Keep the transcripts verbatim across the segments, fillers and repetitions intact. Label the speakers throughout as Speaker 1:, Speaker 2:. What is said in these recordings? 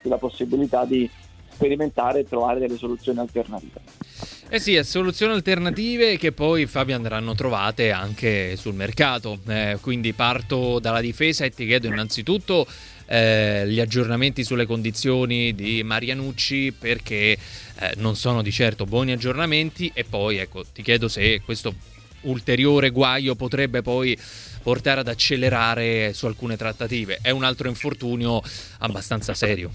Speaker 1: la possibilità di sperimentare e trovare delle soluzioni alternative.
Speaker 2: Eh sì, soluzioni alternative che poi, Fabio, andranno trovate anche sul mercato, eh, quindi parto dalla difesa e ti chiedo innanzitutto eh, gli aggiornamenti sulle condizioni di Marianucci, perché eh, non sono di certo buoni aggiornamenti, e poi ecco ti chiedo se questo ulteriore guaio potrebbe poi portare ad accelerare su alcune trattative. È un altro infortunio abbastanza serio.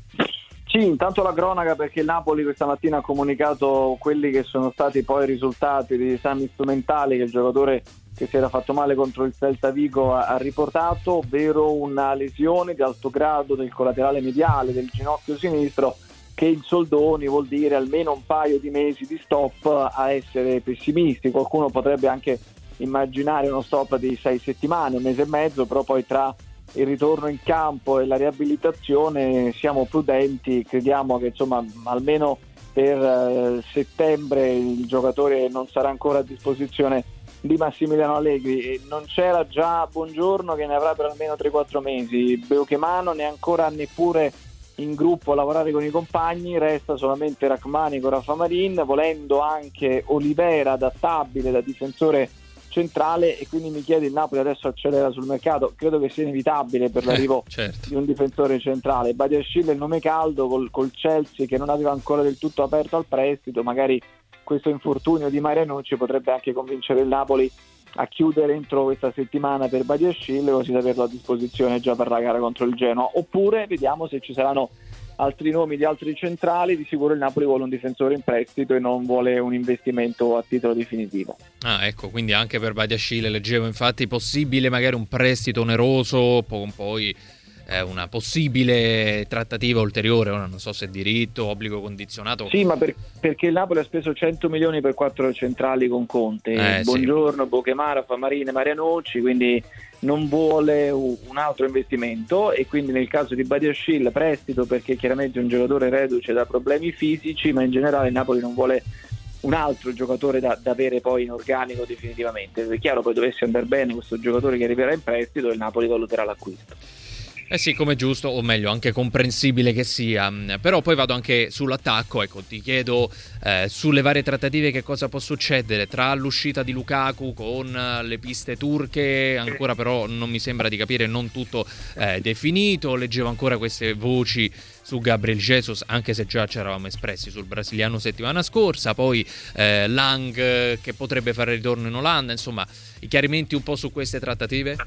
Speaker 1: Sì, intanto la cronaca, perché il Napoli questa mattina ha comunicato quelli che sono stati poi i risultati degli esami strumentali che il giocatore che si era fatto male contro il Celta Vigo ha, ha riportato, ovvero una lesione di alto grado del collaterale mediale del ginocchio sinistro, che in soldoni vuol dire almeno un paio di mesi di stop, a essere pessimisti. Qualcuno potrebbe anche immaginare uno stop di sei settimane, un mese e mezzo, però poi tra il ritorno in campo e la riabilitazione siamo prudenti, crediamo che insomma almeno per eh, settembre il giocatore non sarà ancora a disposizione di Massimiliano Allegri. E non c'era già Buongiorno, che ne avrà per almeno tre quattro mesi, Beuchemano ne ancora neppure in gruppo a lavorare con i compagni, resta solamente Rachmani, Rafa Marin, volendo anche Olivera adattabile da difensore centrale, e quindi mi chiede, il Napoli adesso accelera sul mercato? Credo che sia inevitabile per l'arrivo
Speaker 2: eh, certo.
Speaker 1: di un difensore centrale. Badiashile è il nome caldo, col, col Chelsea che non aveva ancora del tutto aperto al prestito, magari questo infortunio di Marianucci potrebbe anche convincere il Napoli a chiudere entro questa settimana per Badiashile, così da averlo a disposizione già per la gara contro il Genoa. Oppure vediamo se ci saranno altri nomi di altri centrali. Di sicuro il Napoli vuole un difensore in prestito e non vuole un investimento a titolo definitivo.
Speaker 2: Ah, ecco, quindi anche per Badiashile leggevo infatti possibile magari un prestito oneroso, con poi eh, una possibile trattativa ulteriore. Ora non so se diritto, obbligo condizionato.
Speaker 1: Sì, ma per, perché il Napoli ha speso cento milioni per quattro centrali con Conte,
Speaker 2: eh,
Speaker 1: Buongiorno,
Speaker 2: sì.
Speaker 1: Beuchemano, Famarine, Marianucci, quindi non vuole un altro investimento, e quindi nel caso di Badiashile prestito, perché chiaramente è un giocatore reduce da problemi fisici, ma in generale il Napoli non vuole un altro giocatore da, da avere poi in organico definitivamente. È chiaro, poi dovesse andare bene questo giocatore che arriverà in prestito, il Napoli valuterà l'acquisto.
Speaker 2: Eh sì, come giusto, o meglio anche comprensibile che sia. Però poi vado anche sull'attacco, ecco, ti chiedo eh, sulle varie trattative che cosa può succedere tra l'uscita di Lukaku con le piste turche. Ancora però non mi sembra di capire, non tutto eh, definito. Leggevo ancora queste voci su Gabriel Jesus, anche se già ci eravamo espressi sul brasiliano settimana scorsa. Poi eh, Lang che potrebbe fare ritorno in Olanda. Insomma, i chiarimenti un po' su queste trattative?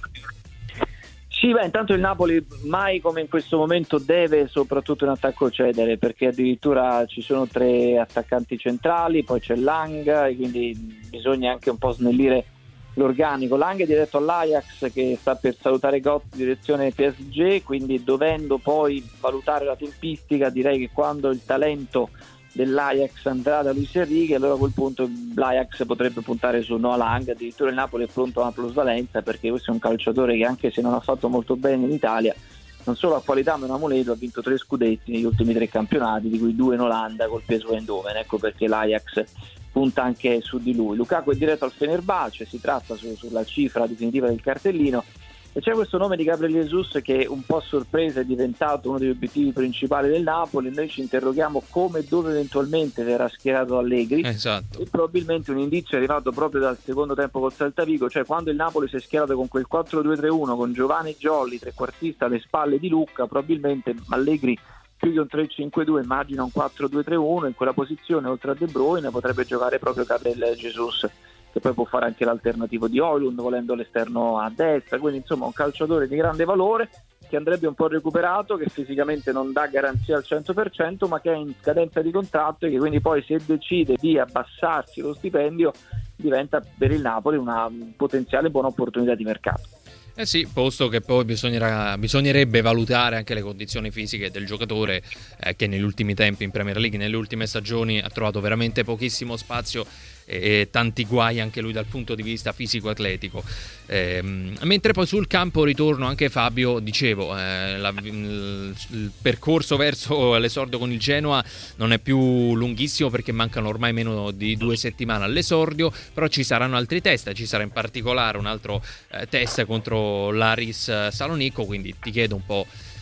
Speaker 1: Sì, beh, intanto il Napoli mai come in questo momento deve soprattutto in attacco cedere, perché addirittura ci sono tre attaccanti centrali, poi c'è Lang, e quindi bisogna anche un po' snellire l'organico. Lang è diretto all'Ajax, che sta per salutare Götze direzione P S G, quindi dovendo poi valutare la tempistica, direi che quando il talento dell'Ajax andrà da Luis Enrique, allora a quel punto l'Ajax potrebbe puntare su Noah Lang. Addirittura il Napoli è pronto a una plusvalenza, perché questo è un calciatore che, anche se non ha fatto molto bene in Italia, non solo ha qualità ma è un amuleto, ha vinto tre scudetti negli ultimi tre campionati, di cui due in Olanda col P S V Eindhoven. Ecco perché l'Ajax punta anche su di lui. Lukaku è diretto al Fenerbahce, si tratta su, sulla cifra definitiva del cartellino, e c'è questo nome di Gabriel Jesus che un po' a sorpresa è diventato uno degli obiettivi principali del Napoli. Noi ci interroghiamo come e dove eventualmente verrà schierato Allegri.
Speaker 2: Esatto.
Speaker 1: E probabilmente un indizio è arrivato proprio dal secondo tempo col Celta Vigo, cioè quando il Napoli si è schierato con quel quattro due tre uno con Giovanni Jolly trequartista alle spalle di Lucca. Probabilmente Allegri più che un tre cinque due immagina un quattro due tre uno. In quella posizione, oltre a De Bruyne, potrebbe giocare proprio Gabriel Jesus, che poi può fare anche l'alternativo di Højlund volendo l'esterno a destra. Quindi insomma un calciatore di grande valore, che andrebbe un po' recuperato, che fisicamente non dà garanzia al cento per cento, ma che è in scadenza di contratto, e che quindi poi, se decide di abbassarsi lo stipendio, diventa per il Napoli una potenziale buona opportunità di mercato.
Speaker 2: Eh sì, posto che poi bisognerà, bisognerebbe valutare anche le condizioni fisiche del giocatore, eh, che negli ultimi tempi in Premier League, nelle ultime stagioni, ha trovato veramente pochissimo spazio e, e tanti guai anche lui dal punto di vista fisico-atletico. Eh, mentre poi sul campo ritorno anche Fabio, dicevo, eh, la, il, il percorso verso l'esordio con il Genoa non è più lunghissimo, perché mancano ormai meno di due settimane all'esordio, però ci saranno altri test, ci sarà in particolare un altro eh, test contro l'Aris Salonicco, quindi ti chiedo un po'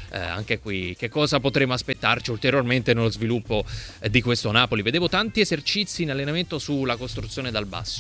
Speaker 2: eh, anche qui che cosa potremo aspettarci ulteriormente nello sviluppo eh, di questo Napoli. Vedevo tanti esercizi in allenamento sulla costruzione dal basso.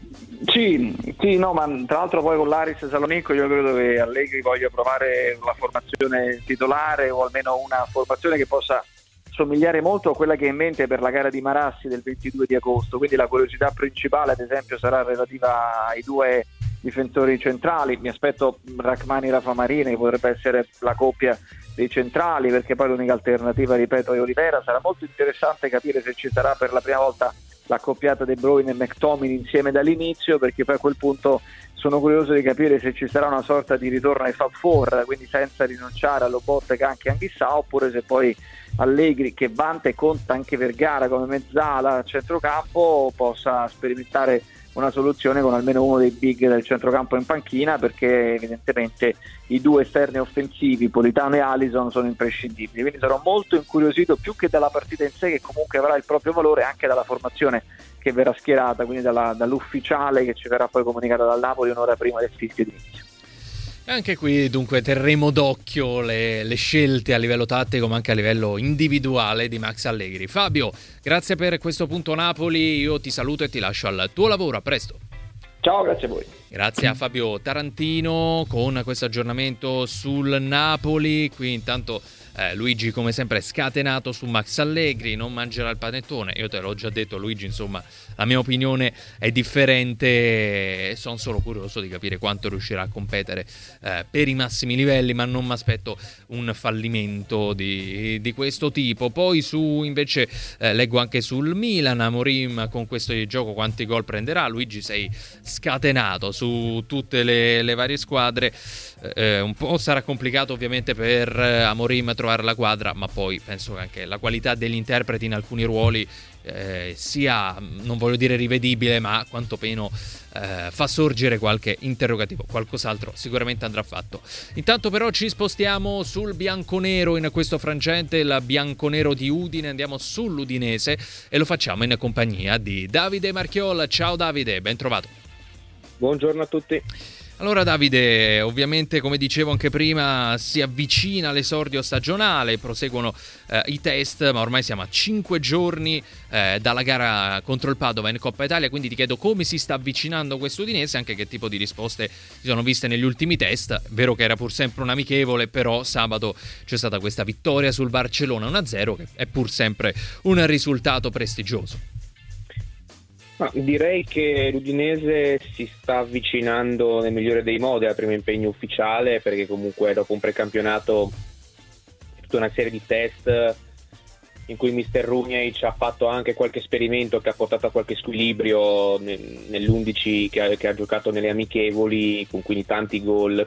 Speaker 1: Sì, sì, no, ma tra l'altro poi con l'Aris Salonico io credo che Allegri voglia provare la formazione titolare, o almeno una formazione che possa somigliare molto a quella che ha in mente per la gara di Marassi del ventidue di agosto. Quindi la curiosità principale, ad esempio, sarà relativa ai due difensori centrali. Mi aspetto Rachmani-Rafa Marini, che potrebbe essere la coppia dei centrali, perché poi l'unica alternativa, ripeto, è Olivera. Sarà molto interessante capire se ci sarà per la prima volta l'accoppiata De Bruyne e McTominay insieme dall'inizio, perché poi a quel punto sono curioso di capire se ci sarà una sorta di ritorno ai Fab Four, quindi senza rinunciare a Lobotka anche Anghissà, oppure se poi Allegri, che vanta e conta anche Vergara come mezzala a centrocampo, possa sperimentare una soluzione con almeno uno dei big del centrocampo in panchina, perché evidentemente i due esterni offensivi, Politano e Alisson, sono imprescindibili. Quindi sarò molto incuriosito, più che dalla partita in sé, che comunque avrà il proprio valore, anche dalla formazione che verrà schierata, quindi dalla, dall'ufficiale che ci verrà poi comunicata dal Napoli un'ora prima del fischio d'inizio.
Speaker 2: Anche qui dunque terremo d'occhio le, le scelte a livello tattico ma anche a livello individuale di Max Allegri. Fabio, grazie per questo punto Napoli, io ti saluto e ti lascio al tuo lavoro, a presto.
Speaker 1: Ciao, grazie a voi.
Speaker 2: Grazie a Fabio Tarantino con questo aggiornamento sul Napoli. Qui intanto eh, Luigi come sempre scatenato su Max Allegri, non mangerà il panettone. Io te l'ho già detto Luigi, insomma la mia opinione è differente, sono solo curioso di capire quanto riuscirà a competere eh, per i massimi livelli, ma non mi aspetto un fallimento di, di questo tipo. Poi su invece eh, leggo anche sul Milan, Amorim con questo gioco quanti gol prenderà. Luigi, sei scatenato su tutte le, le varie squadre, eh, un po' sarà complicato ovviamente per Amorim trovare la quadra, ma poi penso che anche la qualità degli interpreti in alcuni ruoli eh, sia, non voglio dire rivedibile, ma quantomeno eh, fa sorgere qualche interrogativo. Qualcos'altro sicuramente andrà fatto. Intanto però ci spostiamo sul bianconero in questo frangente, il bianconero di Udine, andiamo sull'Udinese e lo facciamo in compagnia di Davide Marchiola. Ciao Davide, ben trovato.
Speaker 3: Buongiorno a tutti.
Speaker 2: Allora Davide, ovviamente come dicevo anche prima si avvicina l'esordio stagionale, proseguono eh, i test, ma ormai siamo a cinque giorni eh, dalla gara contro il Padova in Coppa Italia, quindi ti chiedo come si sta avvicinando questo Udinese, anche che tipo di risposte si sono viste negli ultimi test. Vero che era pur sempre un amichevole, però sabato c'è stata questa vittoria sul Barcellona uno a zero, che è pur sempre un risultato prestigioso.
Speaker 3: Ma direi che l'Udinese si sta avvicinando nel migliore dei modi al primo impegno ufficiale, perché comunque dopo un precampionato tutta una serie di test in cui mister Runjaic ha fatto anche qualche esperimento che ha portato a qualche squilibrio nell'undici che ha, che ha giocato nelle amichevoli, con quindi tanti gol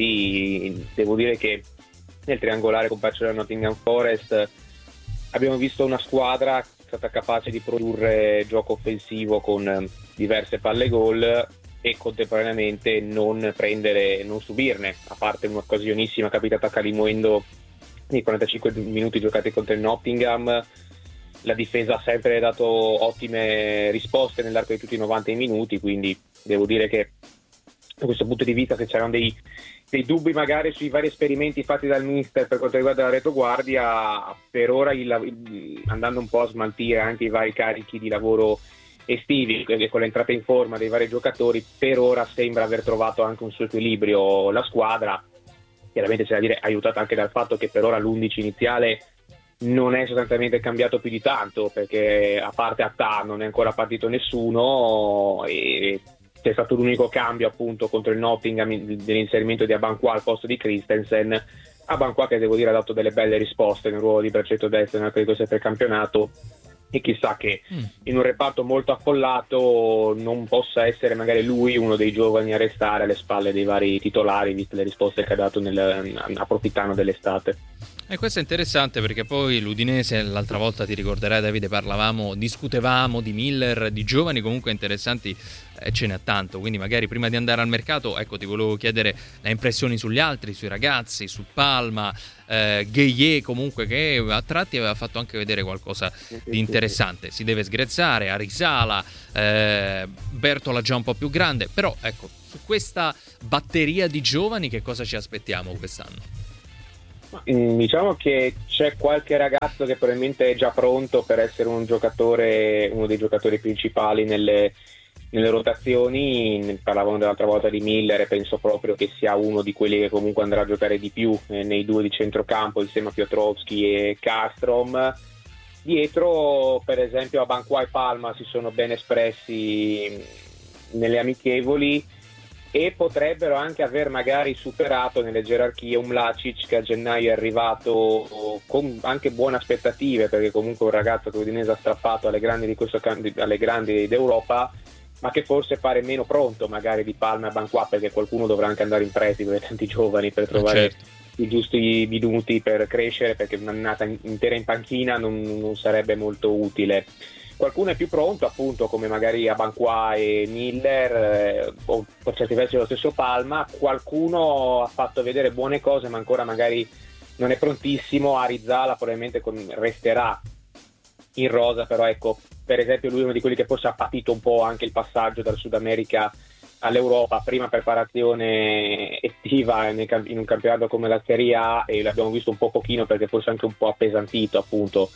Speaker 3: presi. Devo dire che nel triangolare con Barcellona e Nottingham Forest abbiamo visto una squadra stata capace di produrre gioco offensivo con diverse palle gol e contemporaneamente non prendere, non subirne, a parte un'occasionissima capitata a Kalimuendo nei quarantacinque minuti giocati contro il Nottingham. La difesa ha sempre dato ottime risposte nell'arco di tutti i novanta minuti, quindi devo dire che da questo punto di vista, se c'erano dei, dei dubbi magari sui vari esperimenti fatti dal mister per quanto riguarda la retoguardia, per ora il, il, andando un po' a smaltire anche i vari carichi di lavoro estivi e con l'entrata in forma dei vari giocatori, per ora sembra aver trovato anche un suo equilibrio la squadra. Chiaramente c'è da dire aiutata anche dal fatto che per ora l'undici iniziale non è sostanzialmente cambiato più di tanto, perché a parte Attah non è ancora partito nessuno e c'è stato l'unico cambio appunto contro il Nottingham dell'inserimento di Abanqua al posto di Christensen. Abanqua che devo dire ha dato delle belle risposte nel ruolo di braccetto destro nel questo precampionato, e chissà che mm. in un reparto molto affollato non possa essere magari lui uno dei giovani a restare alle spalle dei vari titolari, viste le risposte che ha dato nel, approfittando dell'estate.
Speaker 2: E questo è interessante perché poi l'Udinese, l'altra volta ti ricorderai Davide, parlavamo, discutevamo di Miller, di giovani comunque interessanti, eh, ce n'è tanto, quindi magari prima di andare al mercato, ecco, ti volevo chiedere le impressioni sugli altri, sui ragazzi, su Palma, eh, Gueye comunque, che a tratti aveva fatto anche vedere qualcosa di interessante. Si deve sgrezzare, Arisala, eh, Bertola già un po' più grande, però ecco, su questa batteria di giovani che cosa ci aspettiamo quest'anno?
Speaker 3: Mm, Diciamo che c'è qualche ragazzo che probabilmente è già pronto per essere un giocatore, uno dei giocatori principali nelle, nelle rotazioni. Parlavamo dell'altra volta di Miller e penso proprio che sia uno di quelli che comunque andrà a giocare di più eh, nei due di centrocampo insieme a Piotrowski e Castrom. Dietro, per esempio, Abankwah e Palma si sono ben espressi nelle amichevoli e potrebbero anche aver magari superato nelle gerarchie un Mlacic che a gennaio è arrivato con anche buone aspettative, perché comunque è un ragazzo che l'Udinese ha strappato alle grandi di questo alle grandi d'Europa, ma che forse pare meno pronto magari di Palma e Abankwah, perché qualcuno dovrà anche andare in prestito, perché tanti giovani, per trovare
Speaker 2: certo.
Speaker 3: i giusti minuti per crescere, perché un'annata intera in panchina non, non sarebbe molto utile. Qualcuno è più pronto, appunto, come magari Abankwah e Miller, eh, o per certi versi lo stesso Palma. Qualcuno ha fatto vedere buone cose, ma ancora magari non è prontissimo. Arizala probabilmente con, resterà in rosa, però ecco, per esempio lui è uno di quelli che forse ha patito un po' anche il passaggio dal Sud America all'Europa, prima preparazione estiva in un campionato come la Serie A, e l'abbiamo visto un po' pochino perché forse anche un po' appesantito appunto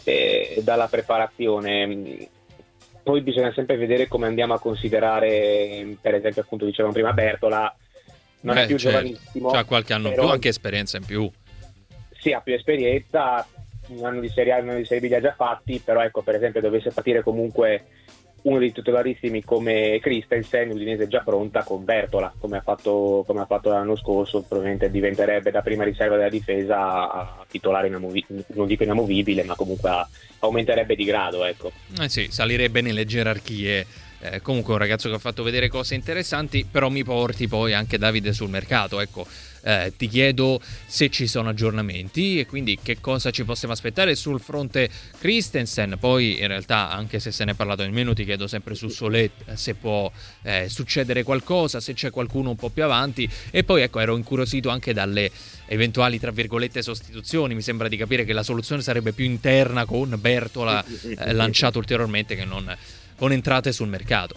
Speaker 3: eh, dalla preparazione. Poi bisogna sempre vedere come andiamo a considerare, per esempio appunto dicevamo prima Bertola, non
Speaker 2: Beh,
Speaker 3: è più
Speaker 2: certo.
Speaker 3: giovanissimo,
Speaker 2: C'ha qualche anno in
Speaker 3: però
Speaker 2: più, anche esperienza in più.
Speaker 3: sì, ha più esperienza, un anno di Serie A, un anno di Serie B li ha già fatti, però ecco, per esempio dovesse partire comunque uno dei titolarissimi come Christensen, l'Udinese è già pronta con Bertola, come ha fatto, come ha fatto l'anno scorso. Probabilmente diventerebbe da prima riserva della difesa a titolare inamovibile, non dico inamovibile, ma comunque a, aumenterebbe di grado, ecco.
Speaker 2: Eh sì, salirebbe nelle gerarchie. Eh, comunque un ragazzo che ha fatto vedere cose interessanti, però mi porti poi anche Davide sul mercato, ecco. Eh, ti chiedo se ci sono aggiornamenti e quindi che cosa ci possiamo aspettare sul fronte Christensen. Poi in realtà, anche se se ne è parlato nemmeno, ti chiedo sempre su Solé se può eh, succedere qualcosa, se c'è qualcuno un po' più avanti. E poi ecco, ero incuriosito anche dalle eventuali tra virgolette sostituzioni. Mi sembra di capire che la soluzione sarebbe più interna, con Bertola eh, lanciato ulteriormente, che non con entrate sul mercato.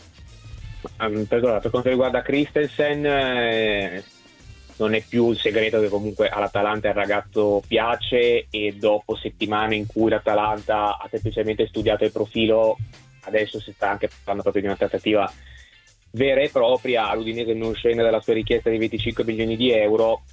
Speaker 3: Um, per, per quanto riguarda Christensen, eh, non è più il segreto che comunque all'Atalanta il ragazzo piace, e dopo settimane in cui l'Atalanta ha semplicemente studiato il profilo, adesso si sta anche parlando proprio di una trattativa vera e propria. L'Udinese non scende dalla sua richiesta di venticinque milioni di euro.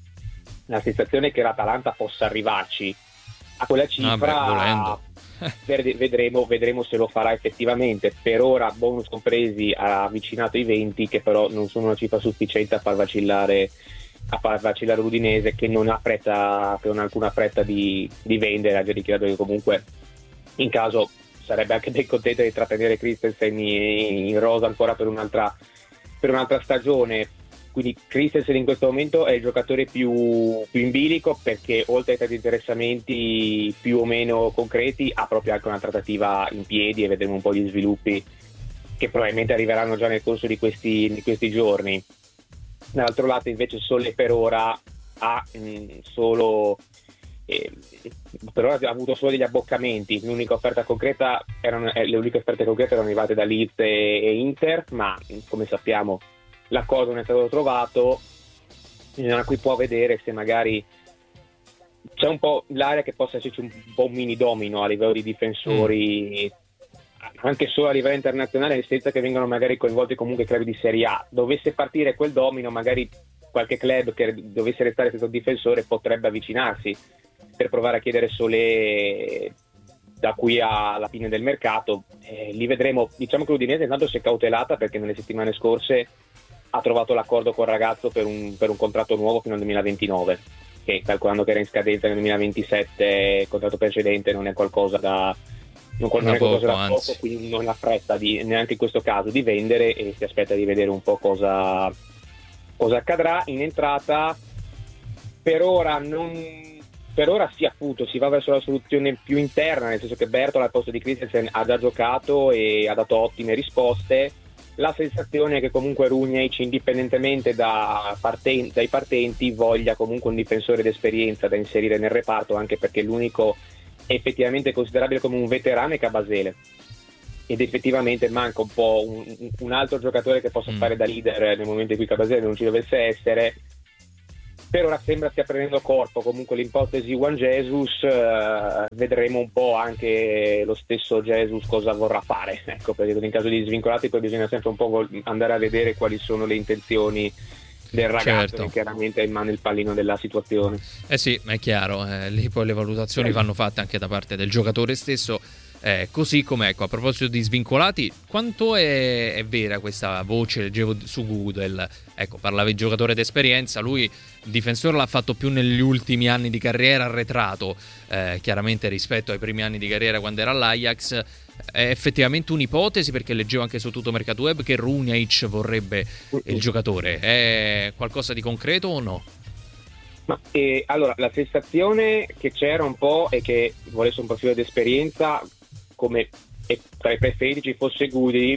Speaker 3: La sensazione è che l'Atalanta possa arrivarci a quella cifra.
Speaker 2: Ah, beh, volendo.
Speaker 3: Vedremo, vedremo se lo farà effettivamente. Per ora, bonus compresi, ha avvicinato i venti, che però non sono una cifra sufficiente a far vacillare a far vacillare l'Udinese, che non ha fretta, che non ha alcuna fretta di, di vendere. Ha già dichiarato che comunque in caso sarebbe anche ben contenta di trattenere Christensen in, in rosa ancora per un'altra per un'altra stagione. Quindi Christensen in questo momento è il giocatore più, più in bilico, perché oltre ai tanti interessamenti più o meno concreti ha proprio anche una trattativa in piedi, e vedremo un po' gli sviluppi che probabilmente arriveranno già nel corso di questi, di questi giorni. Dall'altro lato invece Solé per ora ha mh, solo eh, per ora ha avuto solo degli abboccamenti. L'unica offerta concreta erano, eh, le uniche offerte concrete erano arrivate da Leeds e, e Inter, ma come sappiamo l'accordo non è stato trovato. Da qui può vedere se magari c'è un po' l'area che possa esserci un po' un mini domino a livello di difensori, mm. anche solo a livello internazionale, senza che vengano magari coinvolti comunque club di Serie A. Dovesse partire quel domino, magari qualche club che dovesse restare senza un difensore potrebbe avvicinarsi per provare a chiedere Solé da qui alla fine del mercato. Eh, li vedremo. Diciamo che l'Udinese intanto si è cautelata, perché nelle settimane scorse ha trovato l'accordo col ragazzo per un, per un contratto nuovo fino al duemilaventinove, che calcolando che era in scadenza nel duemilaventisette, il contratto precedente non è qualcosa da non, non è qualcosa da poco, quindi non ha fretta di, neanche in questo caso, di vendere, e si aspetta di vedere un po' cosa, cosa accadrà. In entrata per ora non per ora sì, appunto si va verso la soluzione più interna, nel senso che Bertola al posto di Christensen ha già giocato e ha dato ottime risposte. La sensazione è che comunque Rugnic, indipendentemente da parten- dai partenti, voglia comunque un difensore d'esperienza da inserire nel reparto, anche perché l'unico effettivamente considerabile come un veterano è Cabasele, ed effettivamente manca un po' un, un altro giocatore che possa mm. fare da leader nel momento in cui Cabasele non ci dovesse essere. per ora sembra stia prendendo corpo comunque l'ipotesi Juan Jesus. Eh, vedremo un po' anche lo stesso Jesus cosa vorrà fare, ecco, perché in caso di svincolati poi bisogna sempre un po' andare a vedere quali sono le intenzioni del ragazzo,
Speaker 2: certo.
Speaker 3: Che chiaramente ha in mano il pallino della situazione.
Speaker 2: Eh sì, è chiaro, eh, lì poi le valutazioni
Speaker 3: Eh.
Speaker 2: vanno fatte anche da parte del giocatore stesso. Eh, così come, ecco, a proposito di svincolati, quanto è, è vera questa voce? Leggevo su Google, ecco, parlava di giocatore d'esperienza, lui difensore l'ha fatto più negli ultimi anni di carriera, arretrato eh, chiaramente rispetto ai primi anni di carriera quando era all'Ajax. È effettivamente un'ipotesi, perché leggevo anche su tutto Mercato Web che Runjaic vorrebbe il giocatore. È qualcosa di concreto o no?
Speaker 3: Ma, eh, allora, la sensazione che c'era un po' è che volesse un profilo di esperienza come e tra i preferiti ci fosse Gudi.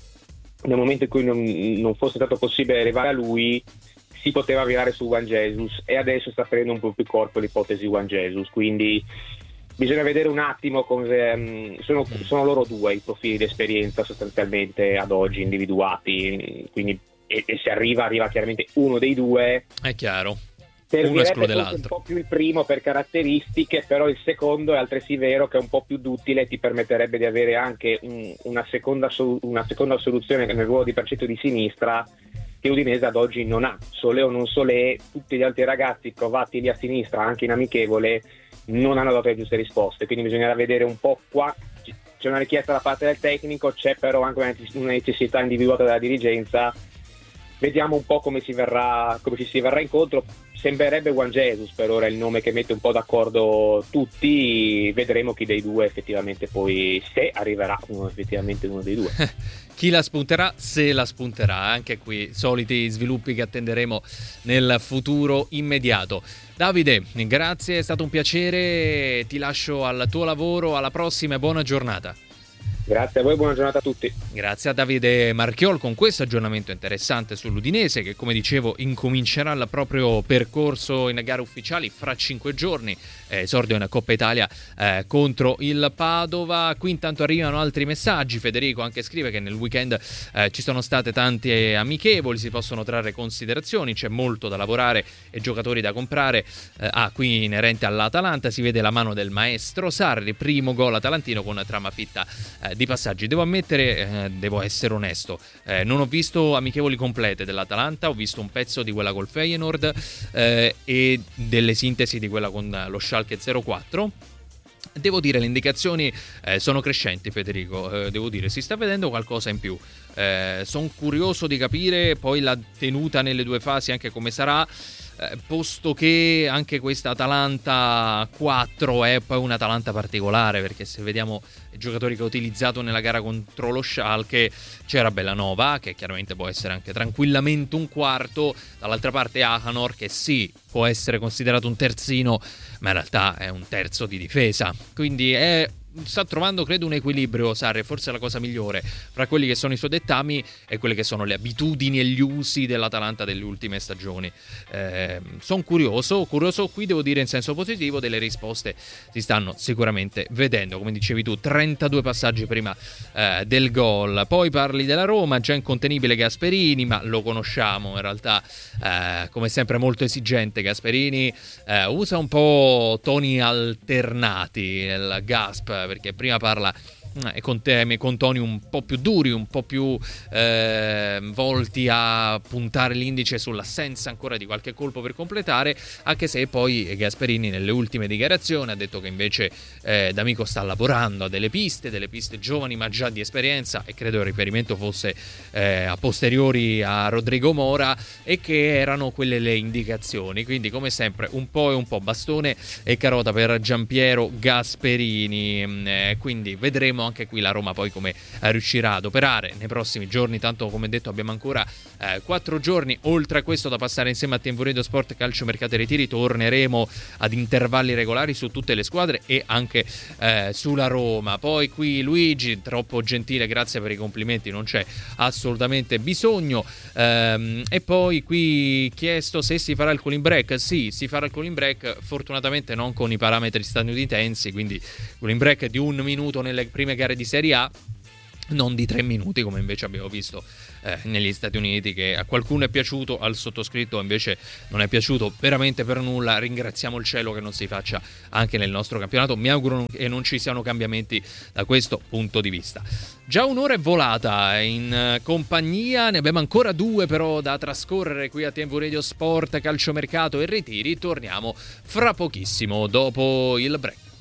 Speaker 3: Nel momento in cui non, non fosse stato possibile arrivare a lui, si poteva virare su Juan Jesus, e adesso sta prendendo un po' più corpo l'ipotesi Juan Jesus, quindi bisogna vedere un attimo come um, sono, sono loro due i profili di esperienza sostanzialmente ad oggi individuati, quindi e, e se arriva arriva chiaramente uno dei due,
Speaker 2: è chiaro.
Speaker 3: Uno
Speaker 2: esclude
Speaker 3: l'altro. Un po' più il primo per caratteristiche, però il secondo è altresì vero che è un po' più duttile, ti permetterebbe di avere anche un, una, seconda, una seconda soluzione nel ruolo di braccetto di sinistra che Udinese ad oggi non ha. Solé o non Solé, tutti gli altri ragazzi provati lì a sinistra anche in amichevole non hanno dato le giuste risposte, quindi bisognerà vedere un po' qua. C'è una richiesta da parte del tecnico, c'è però anche una necessità individuata dalla dirigenza. Vediamo un po' come si verrà, come ci si verrà incontro. Sembrerebbe Juan Jesus per ora il nome che mette un po' d'accordo tutti. Vedremo chi dei due effettivamente poi, se arriverà uno, effettivamente uno dei due.
Speaker 2: Chi la spunterà, se la spunterà. Anche qui soliti sviluppi che attenderemo nel futuro immediato. Davide, grazie, è stato un piacere, ti lascio al tuo lavoro, alla prossima e buona giornata.
Speaker 3: Grazie a voi, buona giornata a tutti. Grazie
Speaker 2: a Davide Marchiol con questo aggiornamento interessante sull'Udinese, che, come dicevo, incomincerà il proprio percorso in gare ufficiali fra cinque giorni, eh, esordio in Coppa Italia eh, contro il Padova. Qui intanto arrivano altri messaggi. Federico anche scrive che nel weekend eh, ci sono state tante amichevoli, si possono trarre considerazioni, c'è molto da lavorare e giocatori da comprare. Eh, ah, qui inerente all'Atalanta si vede la mano del maestro Sarri, primo gol atalantino con trama fitta eh, di passaggi. Devo ammettere, eh, devo essere onesto, eh, non ho visto amichevoli complete dell'Atalanta, ho visto un pezzo di quella col Feyenoord eh, e delle sintesi di quella con lo Schalke zero quattro. Devo dire, le indicazioni eh, sono crescenti, Federico, eh, devo dire, si sta vedendo qualcosa in più. Eh, sono curioso di capire poi la tenuta nelle due fasi, anche come sarà, eh, posto che anche questa Atalanta quattro è poi un'Atalanta particolare, perché se vediamo i giocatori che ha utilizzato nella gara contro lo Schalke, c'era Bellanova, che chiaramente può essere anche tranquillamente un quarto, dall'altra parte Ahanor, che sì, può essere considerato un terzino, ma in realtà è un terzo di difesa, quindi è... sta trovando, credo, un equilibrio Sarri, forse la cosa migliore fra quelli che sono i suoi dettami e quelle che sono le abitudini e gli usi dell'Atalanta delle ultime stagioni. Eh, sono curioso, curioso qui devo dire in senso positivo, delle risposte si stanno sicuramente vedendo, come dicevi tu, trentadue passaggi prima eh, del gol. Poi parli della Roma, già incontenibile Gasperini, ma lo conosciamo in realtà, eh, come sempre molto esigente Gasperini, eh, usa un po' toni alternati nel gasp, perché prima parla eh, con temi, con toni un po' più duri, un po' più eh, volti a puntare l'indice sull'assenza ancora di qualche colpo per completare, anche se poi Gasperini nelle ultime dichiarazioni ha detto che invece eh, D'Amico sta lavorando a delle piste, delle piste giovani ma già di esperienza, e credo il riferimento fosse eh, a posteriori a Rodrigo Mora, e che erano quelle le indicazioni. Quindi come sempre un po' e un po' bastone e carota per Giampiero Gasperini, eh, quindi vedremo anche qui la Roma poi come eh, riuscirà ad operare nei prossimi giorni. Tanto, come detto, abbiamo ancora eh, quattro giorni oltre a questo da passare insieme a Tempo Radio Sport Calcio Mercato e Ritiri. Torneremo ad intervalli regolari su tutte le squadre e anche eh, sulla Roma. Poi qui Luigi, troppo gentile, grazie per i complimenti, non c'è assolutamente bisogno. Ehm, e poi qui chiesto se si farà il cooling break. Sì, si farà il cooling break, fortunatamente non con i parametri statunitensi, quindi cooling break di un minuto nelle prime gare di Serie A, non di tre minuti come invece abbiamo visto eh, negli Stati Uniti, che a qualcuno è piaciuto, al sottoscritto invece non è piaciuto veramente per nulla. Ringraziamo il cielo che non si faccia anche nel nostro campionato, mi auguro che non ci siano cambiamenti da questo punto di vista. Già un'ora è volata in compagnia, ne abbiamo ancora due però da trascorrere qui a T V Radio Sport, calciomercato e ritiri. Torniamo fra pochissimo dopo il break.